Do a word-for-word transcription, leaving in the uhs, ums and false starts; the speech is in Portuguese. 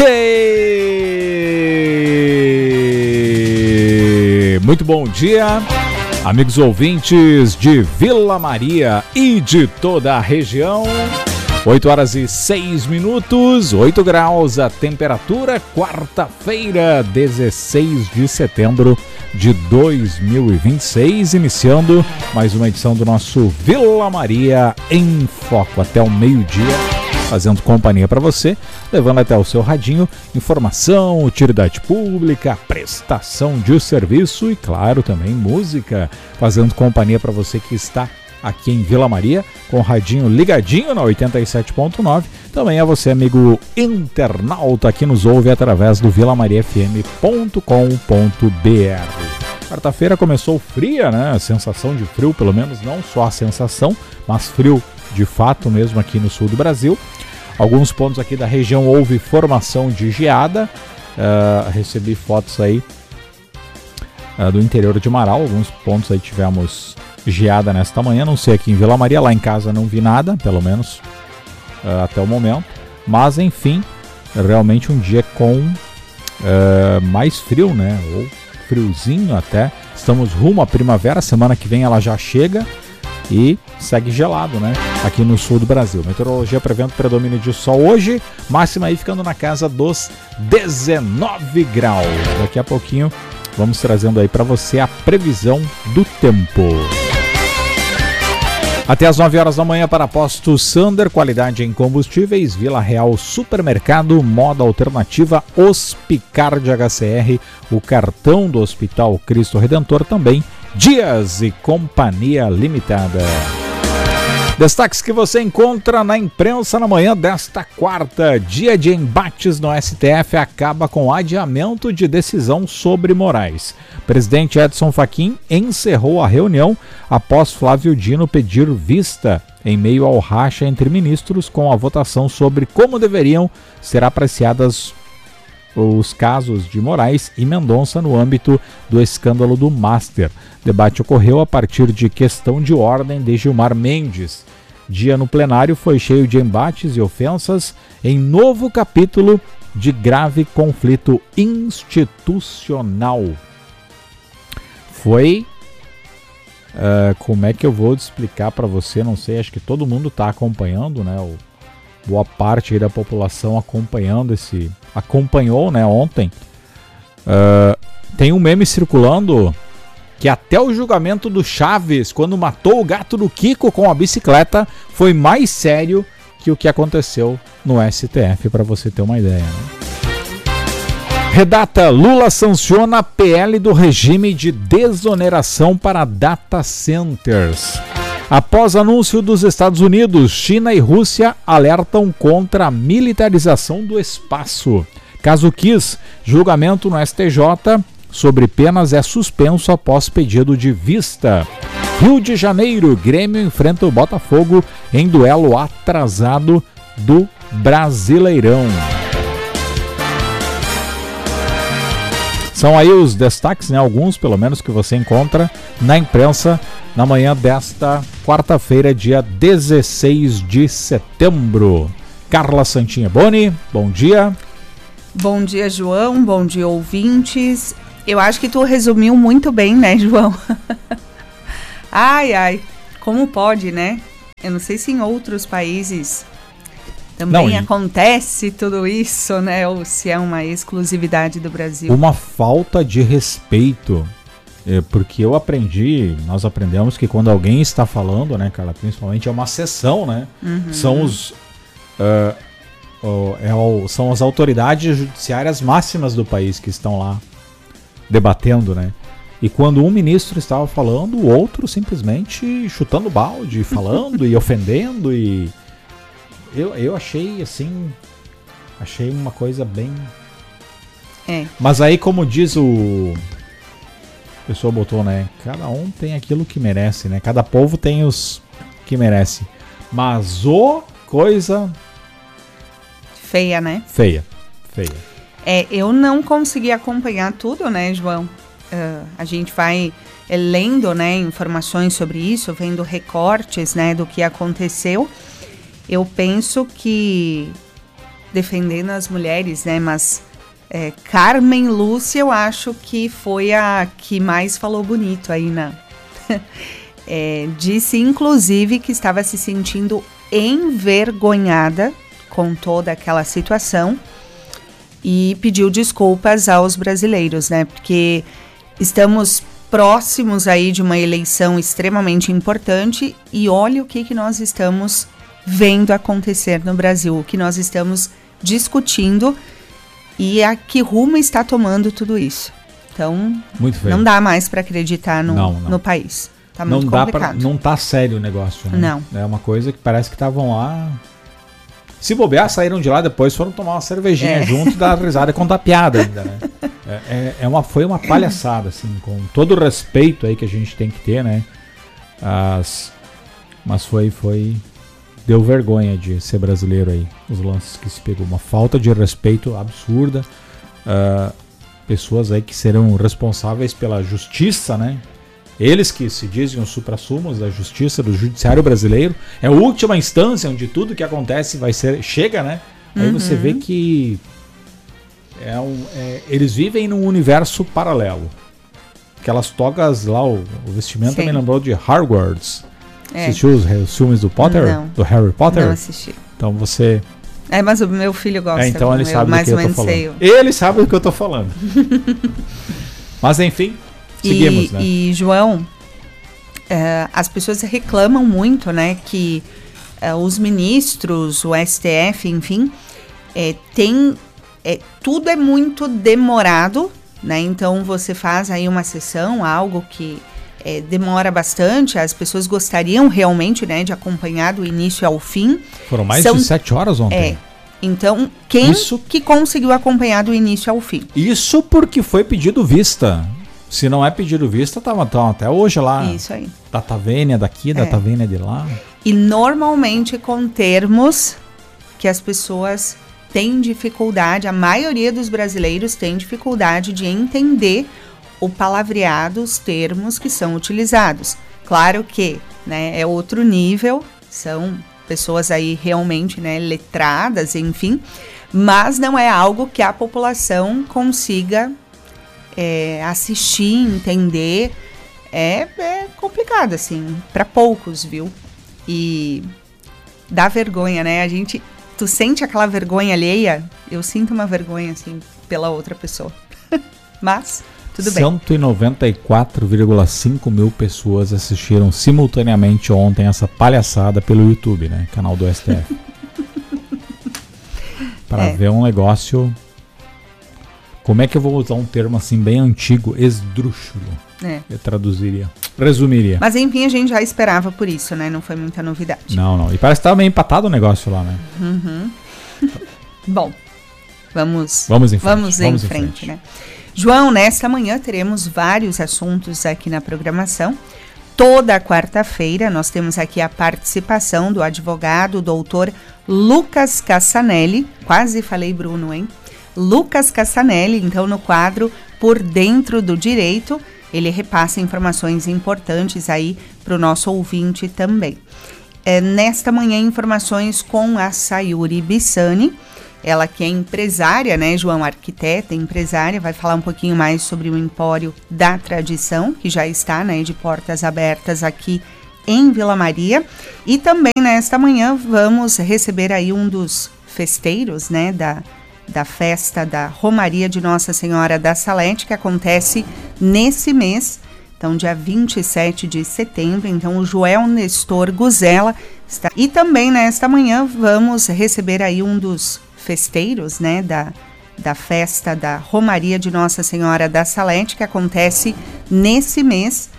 Tchê! Muito bom dia, amigos ouvintes de Vila Maria e de toda a região. oito horas e seis minutos, oito graus a temperatura, quarta-feira, dezesseis de setembro de dois mil e vinte e seis, iniciando mais uma edição do nosso Vila Maria em Foco até o meio-dia, fazendo companhia para você, levando até o seu radinho informação, utilidade pública, prestação de serviço e, claro, também música, fazendo companhia para você que está aqui em Vila Maria, com o radinho ligadinho na oitenta e sete ponto nove. Também a você, amigo internauta, que nos ouve através do vila maria f m ponto com ponto b r. Quarta-feira começou fria, né? A sensação de frio, pelo menos não só a sensação, mas frio de fato mesmo aqui no sul do Brasil. Alguns pontos aqui da região houve formação de geada. Uh, recebi fotos aí uh, do interior de Marau. Alguns pontos aí tivemos geada nesta manhã, não sei aqui em Vila Maria, lá em casa não vi nada, pelo menos uh, até o momento, mas enfim, realmente um dia com uh, mais frio, né, ou friozinho até. Estamos rumo à primavera, semana que vem ela já chega e segue gelado, né, aqui no sul do Brasil. Meteorologia prevendo predomínio de sol hoje, máxima aí ficando na casa dos dezenove graus. Daqui a pouquinho vamos trazendo aí para você a previsão do tempo. Até às nove horas da manhã para Posto Sander, qualidade em combustíveis, Vila Real Supermercado, moda alternativa, Hospicard H C R, o cartão do Hospital Cristo Redentor também, Dias e Companhia Limitada. Destaques que você encontra na imprensa na manhã desta quarta. Dia de embates no S T F acaba com adiamento de decisão sobre Moraes. Presidente Edson Fachin encerrou a reunião após Flávio Dino pedir vista em meio ao racha entre ministros com a votação sobre como deveriam ser apreciadas os casos de Moraes e Mendonça no âmbito do escândalo do Master. Debate ocorreu a partir de questão de ordem de Gilmar Mendes. Dia no plenário foi cheio de embates e ofensas em novo capítulo de grave conflito institucional. Foi... Uh, como é que eu vou explicar para você? Não sei, acho que todo mundo está acompanhando, né? O, boa parte aí da população acompanhando esse... acompanhou, né, ontem. Uh, tem um meme circulando que até o julgamento do Chaves, quando matou o gato do Kiko com a bicicleta, foi mais sério que o que aconteceu no S T F, para você ter uma ideia, né? Redata: Lula sanciona a P L do regime de desoneração para data centers. Após anúncio dos Estados Unidos, China e Rússia alertam contra a militarização do espaço. Caso Kiss, julgamento no S T J sobre penas é suspenso após pedido de vista. Rio de Janeiro, Grêmio enfrenta o Botafogo em duelo atrasado do Brasileirão. São aí os destaques, né, alguns pelo menos que você encontra na imprensa na manhã desta quarta-feira, dia dezesseis de setembro. Carla Santinha Boni, bom dia. Bom dia, João, bom dia, ouvintes. Eu acho que tu resumiu muito bem, né, João? Ai, ai, como pode, né? Eu não sei se em outros países também não, acontece tudo isso, né? Ou se é uma exclusividade do Brasil. Uma falta de respeito, é, porque eu aprendi, nós aprendemos que quando alguém está falando, né, Carla, principalmente é uma sessão, né? Uhum. São os... Uh, uh, é o, são as autoridades judiciárias máximas do país que estão lá debatendo, né? E quando um ministro estava falando, o outro simplesmente chutando balde, falando e ofendendo e... Eu, eu achei, assim, achei uma coisa bem... É. Mas aí, como diz o... A pessoa botou, né? Cada um tem aquilo que merece, né? Cada povo tem os que merece. Mas o coisa... Feia, né? Feia, feia. É, eu não consegui acompanhar tudo, né, João? Uh, a gente vai é, lendo, né, informações sobre isso, vendo recortes, né, do que aconteceu. Eu penso que defendendo as mulheres, né? Mas é, Carmen Lúcia, eu acho que foi a que mais falou bonito aí, né? É, disse, inclusive, que estava se sentindo envergonhada com toda aquela situação e pediu desculpas aos brasileiros, né? Porque estamos próximos aí de uma eleição extremamente importante e olha o que, que nós estamos vendo acontecer no Brasil, o que nós estamos discutindo e a que rumo está tomando tudo isso. Então, muito não dá mais para acreditar no, não, não. no país. Tá muito não dá complicado. Pra, não tá sério o negócio, né? Não. É uma coisa que parece que estavam lá... Se bobear, saíram de lá depois, foram tomar uma cervejinha é. junto, dar risada e contar piada ainda, né? É, é uma, foi uma palhaçada, assim, com todo o respeito aí que a gente tem que ter, né? As, mas foi, foi... Deu vergonha de ser brasileiro aí, os lances que se pegou. Uma falta de respeito absurda. Uh, pessoas aí que serão responsáveis pela justiça, né? Eles que se dizem os suprassumos da justiça, do judiciário brasileiro, é a última instância onde tudo que acontece vai ser, chega, né? Aí uhum. você vê que é um, é, eles vivem num universo paralelo. Aquelas togas lá, o, o vestimento Sim. me lembrou de Hogwarts. É. Assistiu os, os filmes do Potter? Não. Do Harry Potter? Não assisti. Então você... É, mas o meu filho gosta. É, então ele sabe do que eu tô falando. Sei. Ele sabe do que eu tô falando. Mas enfim... Seguimos, e, né? e, João, uh, as pessoas reclamam muito, né, que uh, os ministros, o S T F, enfim, é, tem, é, tudo é muito demorado, né, então você faz aí uma sessão, algo que é, demora bastante, as pessoas gostariam realmente, né, de acompanhar do início ao fim. Foram mais São, de sete horas ontem. É. Então, quem Isso, que conseguiu acompanhar do início ao fim? Isso porque foi pedido vista. Se não é pedido vista, estavam tá, até hoje lá. Isso aí. Data vênia daqui, é. data vênia de lá. E normalmente com termos que as pessoas têm dificuldade, a maioria dos brasileiros tem dificuldade de entender o palavreado, os termos que são utilizados. Claro que, né, é outro nível, são pessoas aí realmente, né, letradas, enfim, mas não é algo que a população consiga É, assistir, entender, é, é complicado, assim, para poucos, viu? E dá vergonha, né? A gente, tu sente aquela vergonha alheia? Eu sinto uma vergonha, assim, pela outra pessoa. Mas, tudo bem. cento e noventa e quatro vírgula cinco mil pessoas assistiram simultaneamente ontem essa palhaçada pelo YouTube, né? Canal do S T F. Para é. ver um negócio... Como é que eu vou usar um termo assim bem antigo, esdrúxulo? É. Eu traduziria, resumiria. Mas enfim, a gente já esperava por isso, né? Não foi muita novidade. Não, não. E parece que estava meio empatado o negócio lá, né? Uhum. Bom, vamos, vamos em frente, vamos em vamos frente, em frente, né? João, nesta manhã teremos vários assuntos aqui na programação. Toda quarta-feira nós temos aqui a participação do advogado doutor Lucas Cassanelli. Quase falei Bruno, hein? Lucas Cassanelli, então no quadro Por Dentro do Direito, ele repassa informações importantes aí para o nosso ouvinte também. É, nesta manhã, informações com a Sayuri Bissani, ela que é empresária, né, João, arquiteta, empresária, vai falar um pouquinho mais sobre o Empório da Tradição, que já está, né, de portas abertas aqui em Vila Maria. E também nesta manhã vamos receber aí um dos festeiros, né, da da festa da Romaria de Nossa Senhora da Salete, que acontece nesse mês, então dia vinte e sete de setembro, então o Joel Nestor Guzela está... E também nesta manhã vamos receber aí um dos festeiros, né, da, da festa da Romaria de Nossa Senhora da Salete, que acontece nesse mês,